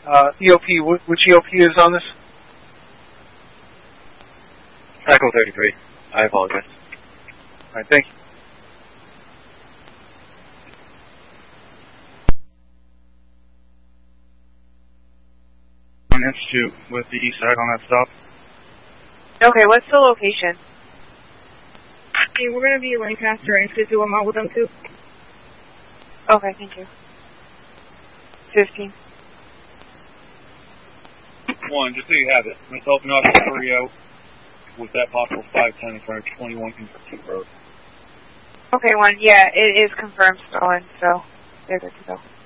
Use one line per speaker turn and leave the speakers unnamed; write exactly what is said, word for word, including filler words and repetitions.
Uh, E O P, wh which E O P is on this?
Echo thirty-three. I apologize.
All right, thank you.
Institute with the east side on that stop.
Okay, what's the location?
Okay, we're going to be Lancaster Institute. I'm out with them too.
Okay, thank you. fifteen.
One, just so you have it. Myself and Officer Rio with that possible five ten in front of twenty-one Kentucky Road.
Okay, one. Yeah, it is confirmed stolen, so they're good to go.